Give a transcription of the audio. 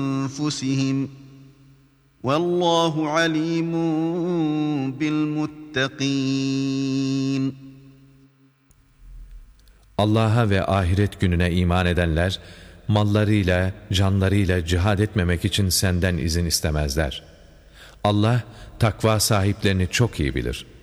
أنفسهم والله عليم بالمتقين. Allah'a ve ahiret gününe iman edenler, mallarıyla, canlarıyla cihad etmemek için senden izin istemezler. Allah, takva sahiplerini çok iyi bilir.